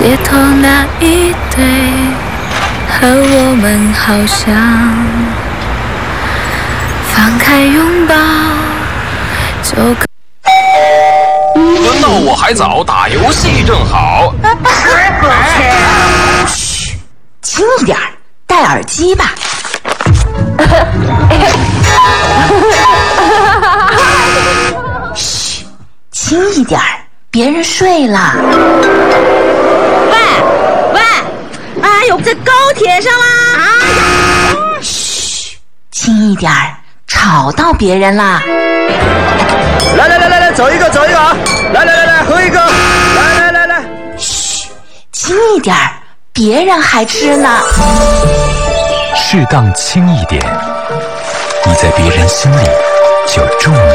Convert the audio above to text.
街头那一对和我们好像，放开拥抱就可。 轮到我还早，打游戏正好。 嘘，轻一点，戴耳机吧。嘘，轻一点，别人睡了。 喂，哎呦，在高铁上啦！哎呀， 嘘，轻一点，吵到别人啦。 来，走一个啊！来，喝一个！来， 嘘，轻一点，别人还吃呢。 适当轻一点，你在别人心里就重要。